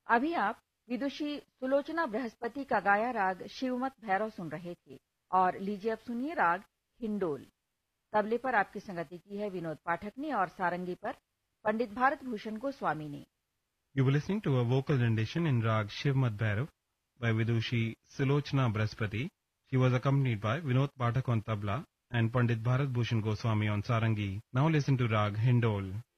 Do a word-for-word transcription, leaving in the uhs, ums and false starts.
अभी आप विदुषी सुलोचना बृहस्पति का गाया राग शिवमत भैरव सुन रहे थे और लीजिए अब सुनिए राग हिंडोल। तबले पर आपकी संगति की है विनोद पाठक ने और सारंगी पर पंडित भारत भूषण गोस्वामी ने। You were listening to a vocal rendition in Rag Shivmat Bhairav by Vidushi Sulochana Brahaspati. She was accompanied by Vinod Pathak on tabla and Pandit Bharat Bhushan Goswami on sarangi. Now listen to Rag Hindol.